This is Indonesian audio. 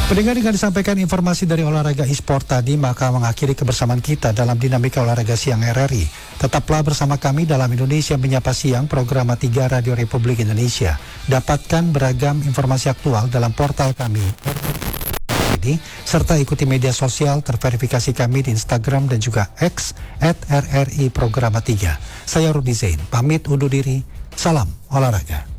Pendengar, dengan disampaikan informasi dari olahraga e-sport tadi, maka mengakhiri kebersamaan kita dalam dinamika olahraga siang RRI. Tetaplah bersama kami dalam Indonesia Menyapa Siang, program 3 Radio Republik Indonesia. Dapatkan beragam informasi aktual dalam portal kami, serta ikuti media sosial terverifikasi kami di Instagram dan juga X @RRI Programa 3. Saya Rudi Zain, pamit undur diri. Salam olahraga.